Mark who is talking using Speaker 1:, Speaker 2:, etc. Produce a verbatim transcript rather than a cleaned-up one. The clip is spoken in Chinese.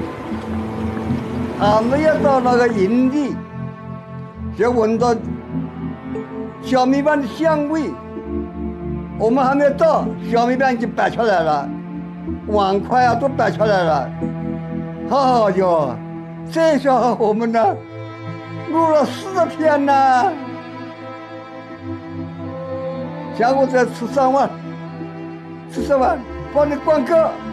Speaker 1: 还没有到那个营地，就闻到小米饭的香味。我们还没有到，小米饭已经摆出来了，碗筷啊都摆出来了。好家伙，这下我们呢，录了四天呢。下午再吃三碗，吃三碗，帮你灌够。